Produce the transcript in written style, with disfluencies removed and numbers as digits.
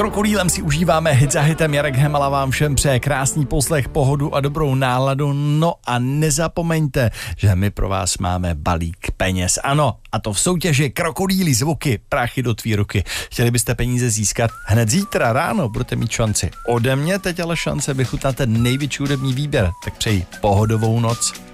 Krokodýlem si užíváme hit za hitem. Jarek Hemala vám všem přeje krásný poslech, pohodu a dobrou náladu. No a nezapomeňte, že my pro vás máme balík peněz. Ano, a to v soutěži Krokodýlí zvuky, prachy do tvý ruky. Chtěli byste peníze získat hned zítra ráno, budete mít šanci. Ode mě teď ale šance vychutnat ten největší hudební výběr. Tak přeji pohodovou noc.